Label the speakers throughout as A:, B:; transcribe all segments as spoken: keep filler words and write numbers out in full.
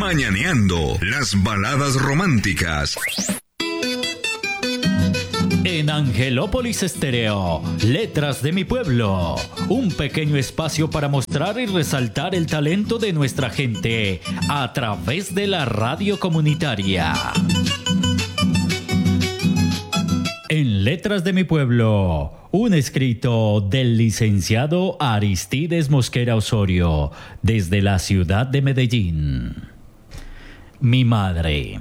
A: Mañaneando, las baladas románticas.
B: En Angelópolis Estéreo, Letras de mi Pueblo, un pequeño espacio para mostrar y resaltar el talento de nuestra gente a través de la radio comunitaria. En Letras de mi Pueblo, un escrito del licenciado Aristides Mosquera Osorio, desde la ciudad de Medellín. Mi madre.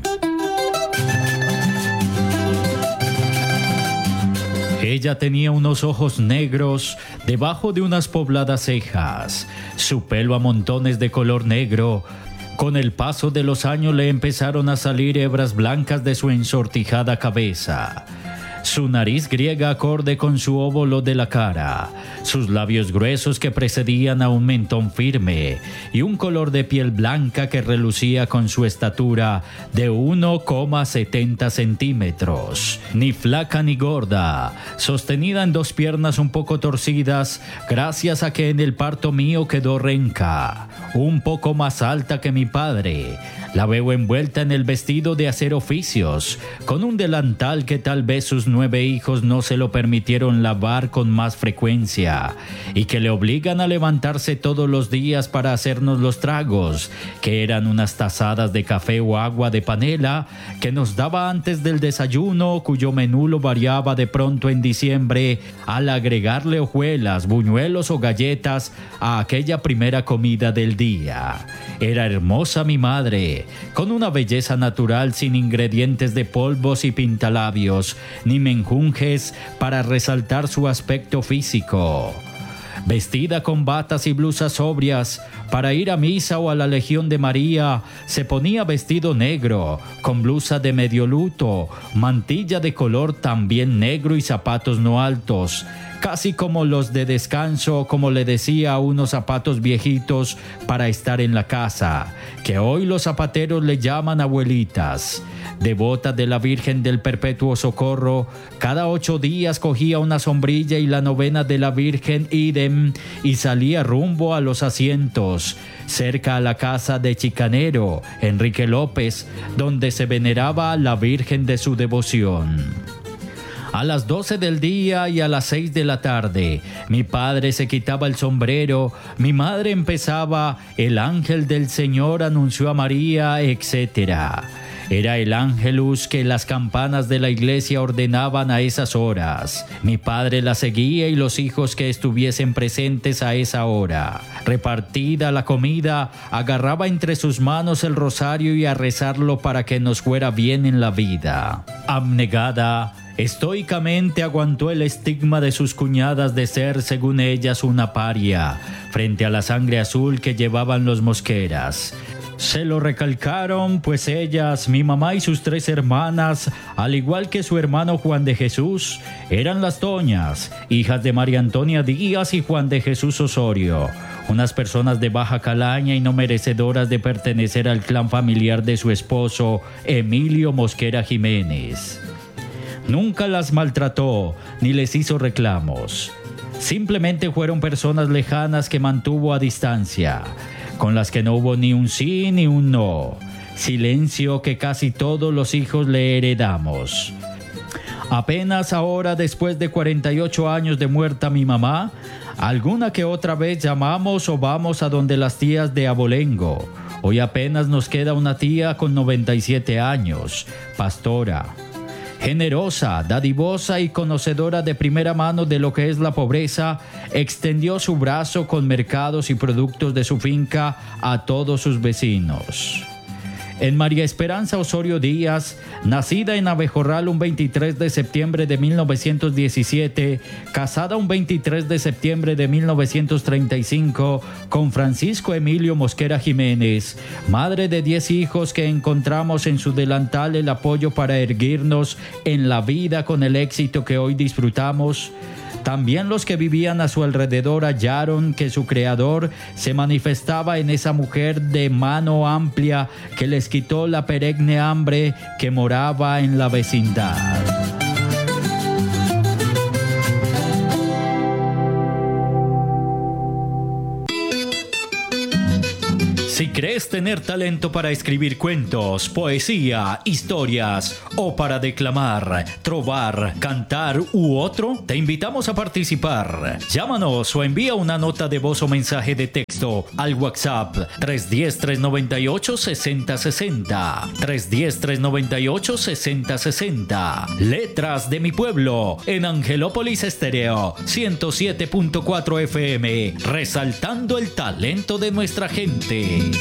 B: Ella tenía unos ojos negros debajo de unas pobladas cejas, su pelo a montones de color negro. Con el paso de los años le empezaron a salir hebras blancas de su ensortijada cabeza. Su nariz griega acorde con su óvulo de la cara, sus labios gruesos que precedían a un mentón firme y un color de piel blanca que relucía con su estatura de uno coma setenta centímetros, ni flaca ni gorda, sostenida en dos piernas un poco torcidas gracias a que en el parto mío quedó renca, un poco más alta que mi padre. La veo envuelta en el vestido de hacer oficios, con un delantal que tal vez sus nueve hijos no se lo permitieron lavar con más frecuencia y que le obligan a levantarse todos los días para hacernos los tragos, que eran unas tazadas de café o agua de panela que nos daba antes del desayuno, cuyo menú lo variaba de pronto en diciembre al agregarle hojuelas, buñuelos o galletas a aquella primera comida del día. Era hermosa mi madre, con una belleza natural sin ingredientes de polvos y pintalabios, ni menjunjes para resaltar su aspecto físico. Vestida con batas y blusas sobrias, para ir a misa o a la Legión de María, se ponía vestido negro, con blusa de medio luto, mantilla de color también negro y zapatos no altos, casi como los de descanso, como le decía, unos zapatos viejitos para estar en la casa, que hoy los zapateros le llaman abuelitas. Devota de la Virgen del Perpetuo Socorro, cada ocho días cogía una sombrilla y la novena de la Virgen idem y salía rumbo a los asientos, cerca a la casa de Chicanero, Enrique López, donde se veneraba a la Virgen de su devoción. A las doce del día y a las seis de la tarde, mi padre se quitaba el sombrero, mi madre empezaba "El ángel del Señor anunció a María", etcétera. Era el ángelus que las campanas de la iglesia ordenaban a esas horas. Mi padre la seguía y los hijos que estuviesen presentes a esa hora. Repartida la comida, agarraba entre sus manos el rosario y a rezarlo para que nos fuera bien en la vida. Abnegada, estoicamente aguantó el estigma de sus cuñadas de ser, según ellas, una paria, frente a la sangre azul que llevaban los Mosqueras. Se lo recalcaron, pues ellas, mi mamá y sus tres hermanas, al igual que su hermano Juan de Jesús, eran las Toñas, hijas de María Antonia Díaz y Juan de Jesús Osorio, unas personas de baja calaña y no merecedoras de pertenecer al clan familiar de su esposo, Emilio Mosquera Jiménez. Nunca las maltrató ni les hizo reclamos. Simplemente fueron personas lejanas que mantuvo a distancia, con las que no hubo ni un sí ni un no. Silencio que casi todos los hijos le heredamos. Apenas ahora, después de cuarenta y ocho años de muerta mi mamá, alguna que otra vez llamamos o vamos a donde las tías de Abolengo. Hoy apenas nos queda una tía con noventa y siete años, pastora. Generosa, dadivosa y conocedora de primera mano de lo que es la pobreza, extendió su brazo con mercados y productos de su finca a todos sus vecinos. En María Esperanza Osorio Díaz, nacida en Abejorral un veintitrés de septiembre de mil novecientos diecisiete, casada un veintitrés de septiembre de mil novecientos treinta y cinco con Francisco Emilio Mosquera Jiménez, madre de diez hijos que encontramos en su delantal el apoyo para erguirnos en la vida con el éxito que hoy disfrutamos. También los que vivían a su alrededor hallaron que su creador se manifestaba en esa mujer de mano amplia que les quitó la perenne hambre que moraba en la vecindad. Si crees tener talento para escribir cuentos, poesía, historias o para declamar, trovar, cantar u otro, te invitamos a participar. Llámanos o envía una nota de voz o mensaje de texto al WhatsApp tres uno cero, tres nueve ocho, seis cero seis cero. tres uno cero, tres nueve ocho, seis cero seis cero. Letras de mi pueblo en Angelópolis Estéreo ciento siete punto cuatro F M, resaltando el talento de nuestra gente.